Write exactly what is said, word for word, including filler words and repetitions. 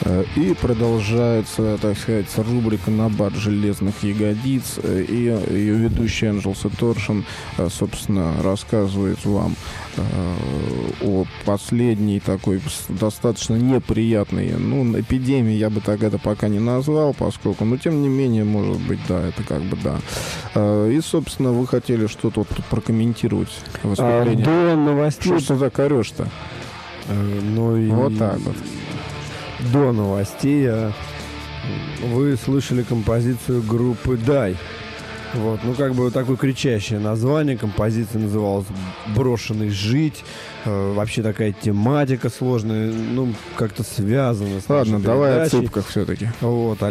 И продолжается, так сказать, рубрика «Набат железных ягодиц». И ее ведущий Энджелс и Торшин, собственно, рассказывает вам о последней такой достаточно неприятной, ну, эпидемии я бы так это пока не назвал, поскольку, но тем не менее, может быть, да, это как бы да. И, собственно, вы хотели что-то вот тут прокомментировать выступление. А, до новостей... Что за корёшь-то? А, ну и... Вот так вот. До новостей вы слышали композицию группы «Дай». Вот, ну, как бы вот такое кричащее название. Композиция называлась «Брошенный жить». Э, вообще такая тематика сложная, ну, как-то связана с Ладно, давай передачей. о цыпках все-таки. Вот,